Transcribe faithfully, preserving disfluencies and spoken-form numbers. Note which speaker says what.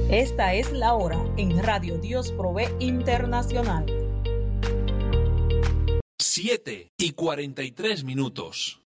Speaker 1: Esta es la hora en Radio Dios Provee Internacional.
Speaker 2: siete y cuarenta y tres minutos.